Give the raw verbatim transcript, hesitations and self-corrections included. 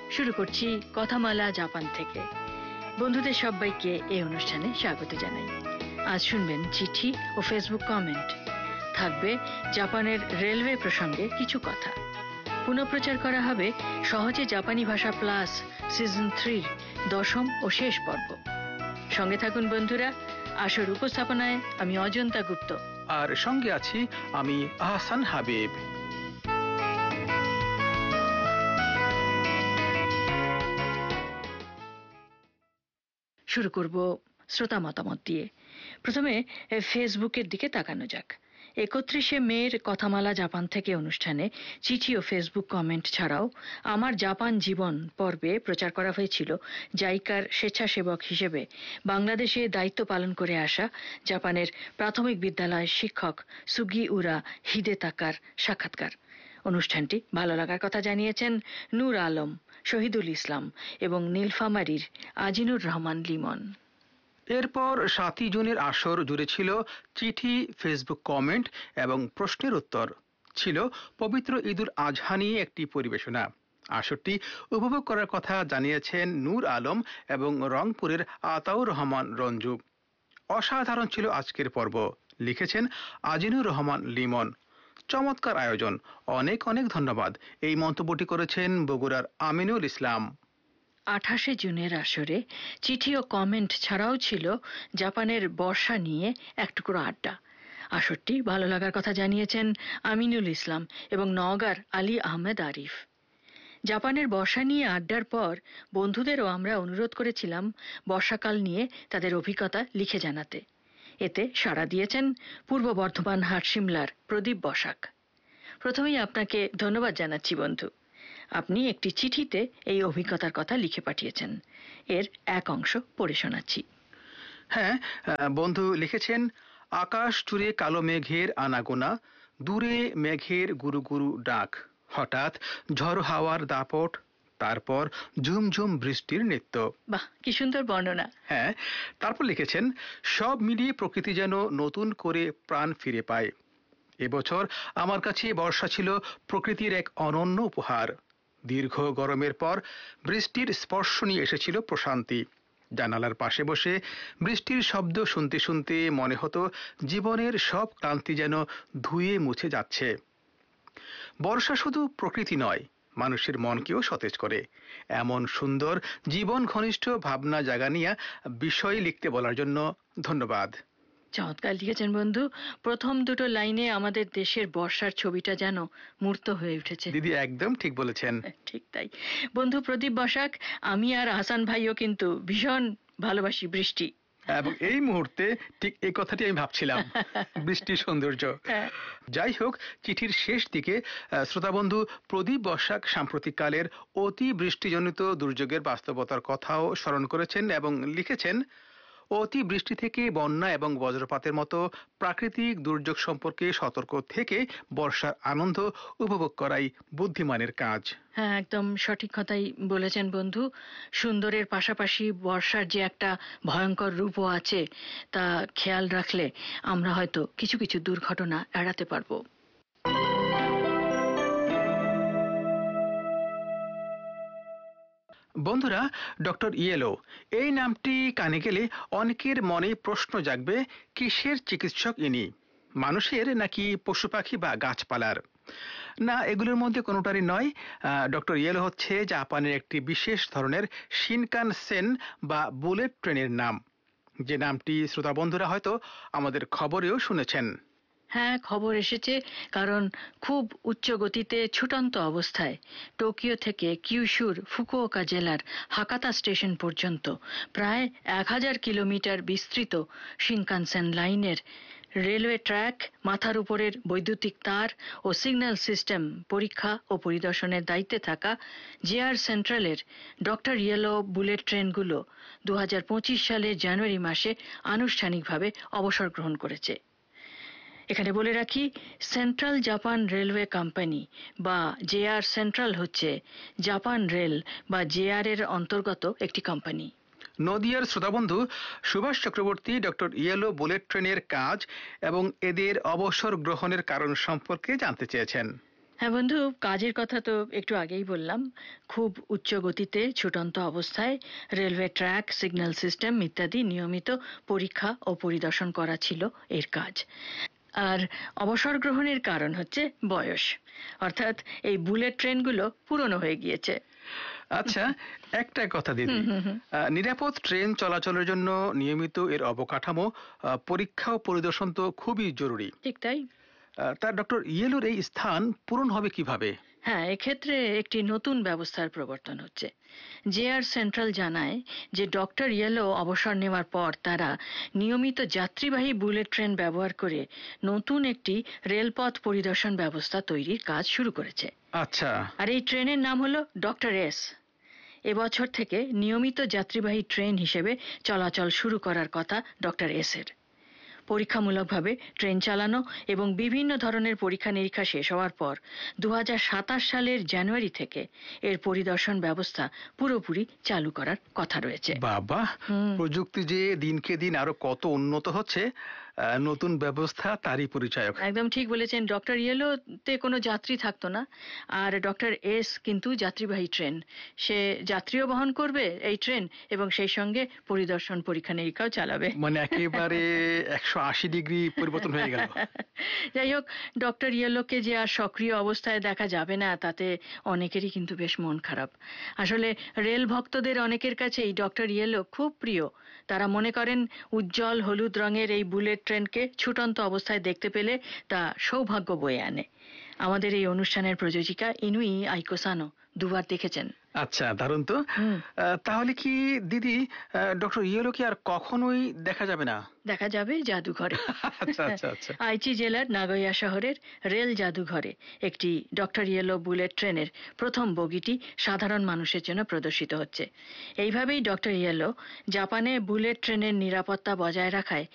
শুরু করছি কথামালা জাপান থেকে। বন্ধুদের সবাইকে এই অনুষ্ঠানে স্বাগত জানাই। আজ শুনবেন চিঠি ও ফেসবুক কমেন্ট। থাকবে জাপানের রেলওয়ে প্রসঙ্গে কিছু কথা। পুনঃপ্রচার করা হবে সহজে জাপানি ভাষা প্লাস সিজন থ্রির দশম ও শেষ পর্ব। সঙ্গে থাকুন বন্ধুরা। আসর উপস্থাপনায় আমি অজন্তা গুপ্ত, আর সঙ্গে আছি আমি আহসান হাবিব। শুরু করব শ্রোতা মতামত দিয়ে। প্রথমে ফেসবুকের দিকে তাকানো যাক। একত্রিশে মের কথামালা জাপান থেকে অনুষ্ঠানে চিঠি ও ফেসবুক কমেন্ট ছাড়াও আমার জাপান জীবন পর্বে প্রচার করা হয়েছিল জাইকার স্বেচ্ছাসেবক হিসেবে বাংলাদেশে দায়িত্ব পালন করে আসা জাপানের প্রাথমিক বিদ্যালয়ের শিক্ষক সুগিউরা হিদেতাকার সাক্ষাৎকার। অনুষ্ঠানটি ভালো লাগার কথা জানিয়েছেন নূর আলম, শহীদুল ইসলাম এবং নীলফামারীর আজিনুর রহমান লিমন। এরপর সাতই জুনের আসর জুড়ে ছিল চিঠি, ফেসবুক কমেন্ট এবং প্রশ্নের উত্তর। ছিল পবিত্র ঈদুল আজহা নিয়ে একটি পরিবেশনা। আসরটি উপভোগ করার কথা জানিয়েছেন নূর আলম এবং রংপুরের আতাউর রহমান রঞ্জু। অসাধারণ ছিল আজকের পর্ব, লিখেছেন আজিনুর রহমান লিমন। চমৎকার আয়োজন, অনেক অনেক ধন্যবাদ, এই মন্তব্যটি করেছেন বগুড়ার আমিনুল ইসলাম। আঠাশে জুনের আসরে চিঠি ও কমেন্ট ছাড়াও ছিল জাপানের বর্ষা নিয়ে এক টুকরো আড্ডা। আসরটি ভালো লাগার কথা জানিয়েছেন আমিনুল ইসলাম এবং নওগাঁর আলী আহমেদ আরিফ। জাপানের বর্ষা নিয়ে আড্ডার পর বন্ধুদেরও আমরা অনুরোধ করেছিলাম বর্ষাকাল নিয়ে তাদের অভিজ্ঞতা লিখে জানাতে। এতে সাড়া দিয়েছেন পূর্ব বর্ধমান হাটশিমলার প্রদীপ বসাক। প্রথমেই আপনাকে ধন্যবাদ জানাচ্ছি বন্ধু। আপনি একটি চিঠিতে এই অভিজ্ঞতার কথা লিখে পাঠিয়েছেন। এর এক অংশ পড়ে শোনাচ্ছি। হ্যাঁ, বন্ধু লিখেছেন, আকাশ জুড়ে কালো মেঘের আনাগোনা, দূরে মেঘের গুরু গুরু ডাক, হঠাৎ ঝড় হাওয়ার দাপট, তারপর ঝুমঝুম বৃষ্টির নৃত্য। বাহ, কি সুন্দর বর্ণনা। হ্যাঁ, তারপর লিখেছেন, সব মিলিয়ে প্রকৃতি যেন নতুন করে প্রাণ ফিরে পায়। এবছর আমার কাছে বর্ষা ছিল প্রকৃতির এক অনন্য উপহার। দীর্ঘ গরমের পর বৃষ্টির স্পর্শ নিয়ে এসেছিল প্রশান্তি। জানালার পাশে বসে বৃষ্টির শব্দ শুনতে শুনতে মনে হতো জীবনের সব ক্লান্তি যেন ধুয়ে মুছে যাচ্ছে। বর্ষা শুধু প্রকৃতি নয়, মানুষের মনকেও সতেজ করে। এমন সুন্দর জীবন ঘনিষ্ঠ ভাবনা জাগা নিয়ে বিষয় লিখতে বলার জন্য ধন্যবাদ। চমৎকার লিখেছেন বন্ধু। প্রথম দুটো লাইনে আমাদের দেশের বর্ষার ছবিটা যেন মূর্ত হয়ে উঠেছে। দিদি একদম ঠিক বলেছেন। ঠিক তাই বন্ধু প্রদীপ বসাক, আমি আর হাসান ভাইও কিন্তু ভীষণ ভালোবাসি বৃষ্টি। এবং এই মুহূর্তে ঠিক এই কথাটি আমি ভাবছিলাম, বৃষ্টির সৌন্দর্য। যাই হোক, চিঠির শেষ দিকে শ্রোতাবন্ধু প্রদীপ বসাক সাম্প্রতিককালের অতি বৃষ্টিজনিত দুর্যোগের বাস্তবতার কথাও স্মরণ করেছেন এবং লিখেছেন, অতি বৃষ্টি থেকে বন্যা এবং বজ্রপাতের মতো প্রাকৃতিক দুর্যোগ সম্পর্কে সতর্ক থেকে বর্ষার আনন্দ উপভোগ করাই বুদ্ধিমানের কাজ। হ্যাঁ, একদম সঠিক কথাই বলেছেন বন্ধু। সুন্দরের পাশাপাশি বর্ষার যে একটা ভয়ঙ্কর রূপও আছে, তা খেয়াল রাখলে আমরা হয়তো কিছু কিছু দুর্ঘটনা এড়াতে পারবো। বন্ধুরা, ডক্টর ইয়েলো এই নামটি কানে গেলে অনেকের মনে প্রশ্ন জাগবে, কিসের চিকিৎসক ইনি? মানুষের নাকি পশু পাখি বা গাছপালার? না, এগুলোর মধ্যে কোনোটারই নয়। ডক্টর ইয়েলো হচ্ছে জাপানের একটি বিশেষ ধরনের শিনকানসেন বা বুলেট ট্রেনের নাম, যে নামটি শ্রোতা বন্ধুরা হয়তো আমাদের খবরেও শুনেছেন। হ্যাঁ, খবর এসেছে, কারণ খুব উচ্চ গতিতে ছুটন্ত অবস্থায় টোকিও থেকে কিউশুর ফুকুওকা জেলার হাকাতা স্টেশন পর্যন্ত প্রায় এক হাজার কিলোমিটার বিস্তৃত শিনকানসেন লাইনের রেলওয়ে ট্র্যাক, মাথার উপরের বৈদ্যুতিক তার ও সিগন্যাল সিস্টেম পরীক্ষা ও পরিদর্শনের দায়িত্বে থাকা জেআর সেন্ট্রালের ডক্টর ইয়েলো বুলেট ট্রেনগুলো দু হাজার পঁচিশ সালের জানুয়ারি মাসে আনুষ্ঠানিকভাবে অবসর গ্রহণ করেছে। এখানে বলে রাখি, সেন্ট্রাল জাপান রেলওয়ে কোম্পানি বা জেআর সেন্ট্রাল হচ্ছে জাপান রেল বা জেআর এর অন্তর্গত একটি কোম্পানি। নদিয়ার শ্রোতাবন্ধু Subhash Chakraborty doctor yellow bullet ট্রেনের কাজ এবং এদের অবসর গ্রহণের কারণ সম্পর্কে জানতে চেয়েছেন। হ্যাঁ বন্ধু, কাজের কথা তো একটু আগেই বললাম। খুব উচ্চ গতিতে ছুটন্ত অবস্থায় রেলওয়ে ট্র্যাক, সিগন্যাল সিস্টেম ইত্যাদি নিয়মিত পরীক্ষা ও পরিদর্শন করা ছিল এর কাজ। আর অবসর গ্রহণের কারণ হচ্ছে বয়স, অর্থাৎ এই বুলেট ট্রেনগুলো পুরনো হয়ে গিয়েছে। আচ্ছা, একটা কথা দিদি, হুম হুম হুম আহ, নিরাপদ ট্রেন চলাচলের জন্য নিয়মিত এর অবকাঠামো, আহ, পরীক্ষা ও পরিদর্শন তো খুবই জরুরি। ঠিক তাই। আহ, তা ডক্টর ইয়েলোর এই স্থান পূরণ হবে কিভাবে? হ্যাঁ, এক্ষেত্রে একটি নতুন ব্যবস্থার প্রবর্তন হচ্ছে। জে আর সেন্ট্রাল জানায় যে ডক্টর ইয়েলো অবসর নেওয়ার পর তারা নিয়মিত যাত্রীবাহী বুলেট ট্রেন ব্যবহার করে নতুন একটি রেলপথ পরিদর্শন ব্যবস্থা তৈরির কাজ শুরু করেছে। আচ্ছা। আর এই ট্রেনের নাম হলো ডক্টর এস। এবছর থেকে নিয়মিত যাত্রীবাহী ট্রেন হিসেবে চলাচল শুরু করার কথা ডক্টর এস এর। পরীক্ষামূলকভাবে ট্রেন চালানো এবং বিভিন্ন ধরনের পরীক্ষা নিরীক্ষা শেষ হওয়ার পর দু হাজার সাতাশ সালের জানুয়ারি থেকে এর পরিদর্শন ব্যবস্থা পুরোপুরি চালু করার কথা রয়েছে। বাবা, হুম প্রযুক্তি যে দিনকে দিন আরো কত উন্নত হচ্ছে, আহ, নতুন ব্যবস্থা তারই পরিচায়ক। একদম ঠিক বলেছেন। ডক্টর ইয়েলোতে কোনো যাত্রী থাকতো না, আর ডক্টর এস কিন্তু যাত্রীবাহী ট্রেন। সে যাত্রীও বহন করবে এই ট্রেন এবং সেই সঙ্গে পরিদর্শন পরীক্ষা নিরীক্ষাও চালাবে। মানে একেবারে একশো আশি ডিগ্রি পরিবর্তন হয়ে গেল। যাই হোক, ডক্টর ইয়েলোকে যে আর সক্রিয় অবস্থায় দেখা যাবে না তাতে অনেকেরই কিন্তু বেশ মন খারাপ। আসলে রেল ভক্তদের অনেকের কাছেই ডক্টর ইয়েলো খুব প্রিয়। তারা মনে করেন উজ্জ্বল হলুদ রঙের এই বুলেট ট্রেনকে ছুটন্ত অবস্থায় দেখতে পেলে তা সৌভাগ্য বয়ে আনে। আমাদের এই অনুষ্ঠানের প্রযোজিকা ইনুই আইকোসানো দুবার দেখেছেন। আচ্ছা, দারুণ তো। হুম আহ, তাহলে কি দিদি, ডক্টর ইয়েলোকে আর কখনোই দেখা যাবে না? দেখা যাবে জাদুঘরে। আচ্ছা আচ্ছা আচ্ছা। আইচি জেলার নাগোয়া শহরের রেল জাদুঘরে একটি ডক্টর ইয়েলো বুলেট ট্রেনের প্রথম বগিটি সাধারণ মানুষের জন্য প্রদর্শিত হচ্ছে। এইভাবেই ডক্টর ইয়েলো জাপানে বুলেট ট্রেনের নিরাপত্তা বজায় রাখায়